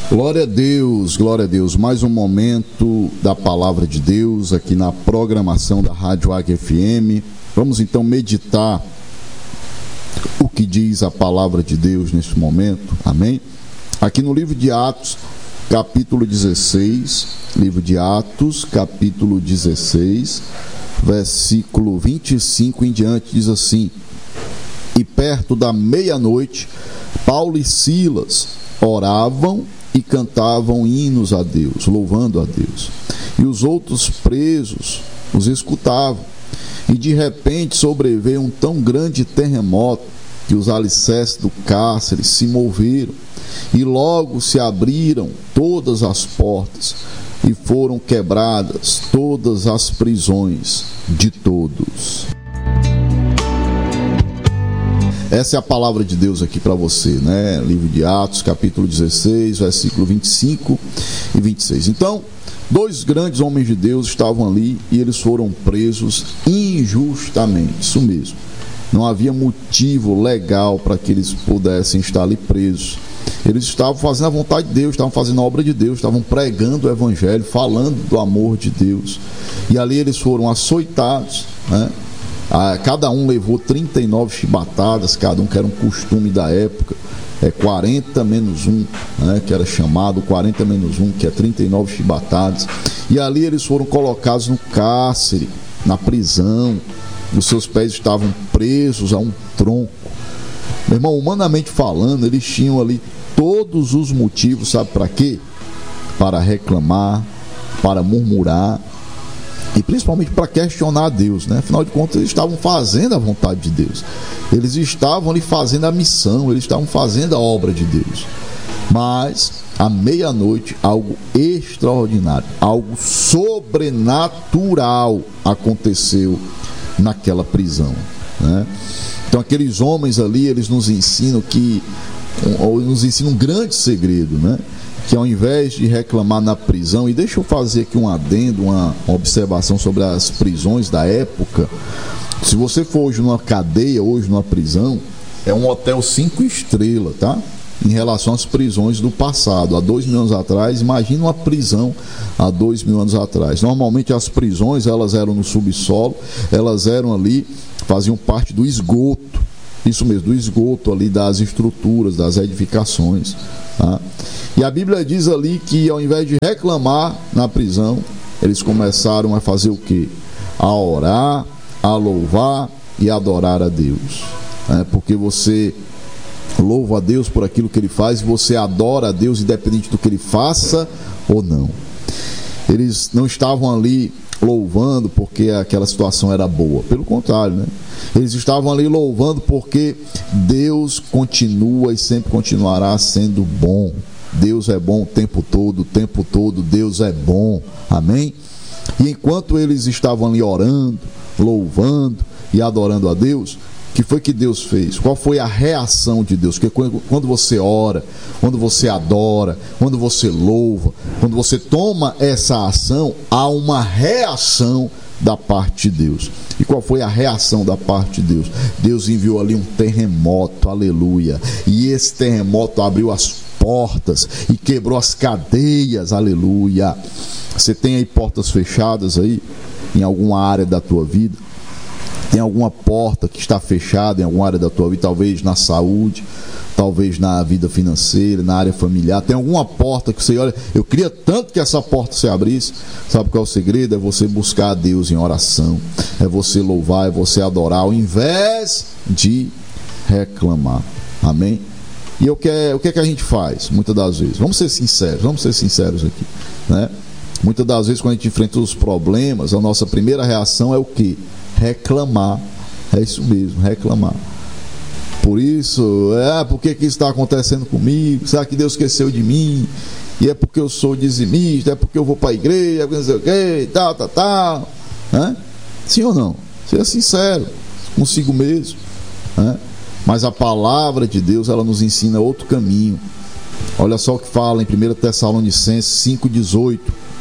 Glória a Deus, mais um momento da Palavra de Deus aqui na programação da Rádio Águia FM. Vamos então meditar o que diz a Palavra de Deus neste momento, amém? Aqui no livro de Atos, capítulo 16, livro de Atos, capítulo 16, versículo 25 em diante, diz assim: E perto da meia-noite, Paulo e Silas oravam e cantavam hinos a Deus, louvando a Deus. E os outros presos os escutavam. E de repente sobreveio um tão grande terremoto que os alicerces do cárcere se moveram. E logo se abriram todas as portas e foram quebradas todas as prisões de todos. Essa é a palavra de Deus aqui para você, né? Livro de Atos, capítulo 16, versículo 25 e 26. Então, dois grandes homens de Deus estavam ali e eles foram presos injustamente, isso mesmo. Não havia motivo legal para que eles pudessem estar ali presos. Eles estavam fazendo a vontade de Deus, estavam fazendo a obra de Deus, estavam pregando o Evangelho, falando do amor de Deus. E ali eles foram açoitados, né? Cada um levou 39 chibatadas, cada um, que era um costume da época, 40 menos 1, né, que era chamado 40 menos 1, que é 39 chibatadas. E ali eles foram colocados no cárcere, na prisão. Os seus pés estavam presos a um tronco. Meu irmão, humanamente falando, eles tinham ali todos os motivos, sabe para quê? Para reclamar, para murmurar e principalmente para questionar a Deus, né? Afinal de contas, eles estavam fazendo a vontade de Deus, eles estavam ali fazendo a missão, eles estavam fazendo a obra de Deus. Mas à meia-noite, algo extraordinário, algo sobrenatural aconteceu naquela prisão, né? Então aqueles homens ali, eles nos ensinam um grande segredo, né? Que ao invés de reclamar na prisão, e deixa eu fazer aqui um adendo, uma observação sobre as prisões da época. Se você for hoje numa cadeia, hoje numa prisão, é um hotel 5 estrelas, tá? Em relação às prisões do passado, há 2.000 anos atrás, imagina uma prisão há 2.000 anos atrás. Normalmente as prisões, elas eram no subsolo, elas eram ali, faziam parte do esgoto, isso mesmo, do esgoto ali das estruturas, das edificações, tá? E a Bíblia diz ali que ao invés de reclamar na prisão, eles começaram a fazer o quê? A orar, a louvar e a adorar a Deus, né? Porque você louva a Deus por aquilo que Ele faz e você adora a Deus independente do que Ele faça ou não. Eles não estavam ali louvando porque aquela situação era boa, pelo contrário, né? Eles estavam ali louvando porque Deus continua e sempre continuará sendo bom. Deus é bom o tempo todo Deus é bom, amém? E enquanto eles estavam ali orando, louvando e adorando a Deus, o que foi que Deus fez? Qual foi a reação de Deus? Porque quando você ora, quando você adora, quando você louva, quando você toma essa ação, há uma reação da parte de Deus. E qual foi a reação da parte de Deus? Deus enviou ali um terremoto, aleluia. E esse terremoto abriu as portas e quebrou as cadeias, aleluia. Você tem aí portas fechadas aí em alguma área da tua vida? Tem alguma porta que está fechada em alguma área da tua vida? Talvez na saúde, talvez na vida financeira, na área familiar. Tem alguma porta que você olha, eu queria tanto que essa porta se abrisse. Sabe qual é o segredo? É você buscar a Deus em oração, é você louvar, é você adorar, ao invés de reclamar, amém? E o que é que a gente faz muitas das vezes? Vamos ser sinceros aqui, né? Muitas das vezes quando a gente enfrenta os problemas, a nossa primeira reação é o quê? Reclamar. É isso mesmo, reclamar. Por isso, por que isso está acontecendo comigo? Será que Deus esqueceu de mim? E é porque eu sou dizimista, é porque eu vou para a igreja, não sei o quê, tal. Né? Sim ou não? Seja sincero consigo mesmo, né? Mas a palavra de Deus, ela nos ensina outro caminho. Olha só o que fala em 1 Tessalonicenses 5,18.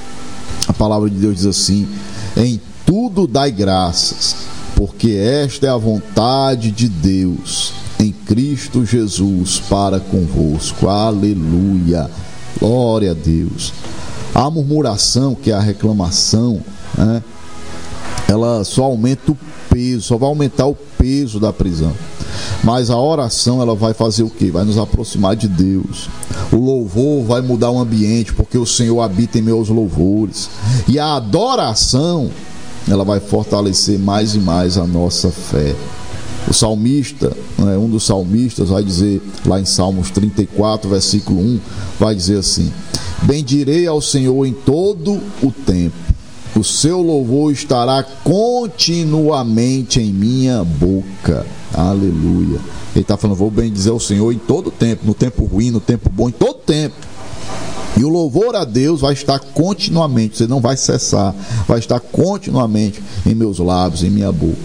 A palavra de Deus diz assim: em tudo dai graças, porque esta é a vontade de Deus em Cristo Jesus para convosco. Aleluia. Glória a Deus. A murmuração, que é a reclamação, né? Ela só aumenta o peso, só vai aumentar o peso da prisão. Mas a oração, ela vai fazer o quê? Vai nos aproximar de Deus. O louvor vai mudar o ambiente, porque o Senhor habita em meus louvores. E a adoração, ela vai fortalecer mais e mais a nossa fé. O salmista, um dos salmistas, vai dizer lá em Salmos 34, versículo 1, vai dizer assim: bendirei ao Senhor em todo o tempo, o seu louvor estará continuamente em minha boca. Aleluia. Ele está falando, vou bendizer ao Senhor em todo o tempo, no tempo ruim, no tempo bom, em todo tempo. E o louvor a Deus vai estar continuamente, você não vai cessar, vai estar continuamente em meus lábios, em minha boca.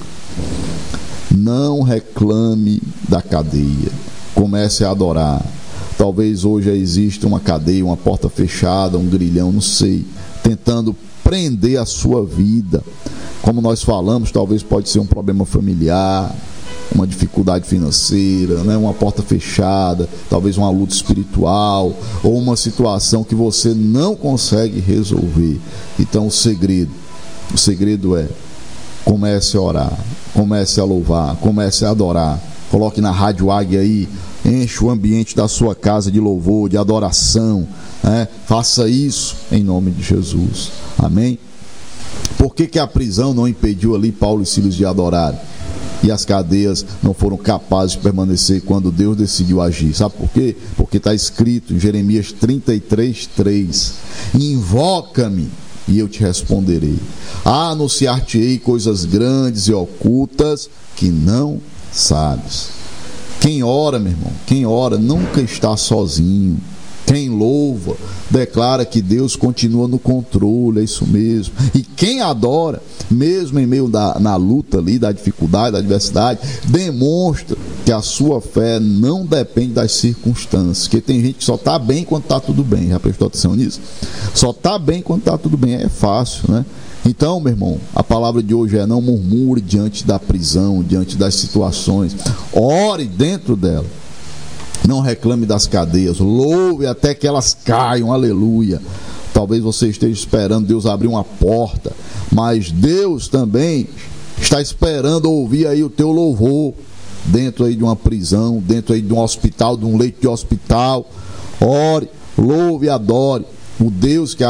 Não reclame da cadeia, comece a adorar. Talvez hoje exista uma cadeia, uma porta fechada, um grilhão, não sei, tentando prender a sua vida. Como nós falamos, talvez pode ser um problema familiar, uma dificuldade financeira, uma porta fechada, talvez uma luta espiritual, ou uma situação que você não consegue resolver. Então o segredo é: comece a orar, comece a louvar, comece a adorar. Coloque na Rádio Águia aí, enche o ambiente da sua casa de louvor, de adoração, faça isso em nome de Jesus. Amém? Por que a prisão não impediu ali Paulo e Silas de adorarem? E as cadeias não foram capazes de permanecer quando Deus decidiu agir? Sabe por quê? Porque está escrito em Jeremias 33:3: invoca-me e eu te responderei, anunciar-te-ei coisas grandes e ocultas que não sabes. Quem ora, meu irmão, quem ora nunca está sozinho. Quem louva declara que Deus continua no controle, é isso mesmo. E quem adora, mesmo em meio na luta ali, da dificuldade, da adversidade, demonstra que a sua fé não depende das circunstâncias. Porque tem gente que só está bem quando está tudo bem. Já prestou atenção nisso? Só está bem quando está tudo bem. É fácil, né? Então, meu irmão, a palavra de hoje é: não murmure diante da prisão, diante das situações. Ore dentro dela. Não reclame das cadeias, louve até que elas caiam, aleluia. Talvez você esteja esperando Deus abrir uma porta, mas Deus também está esperando ouvir aí o teu louvor, dentro aí de uma prisão, dentro aí de um hospital, de um leito de hospital. Ore, louve e adore o Deus que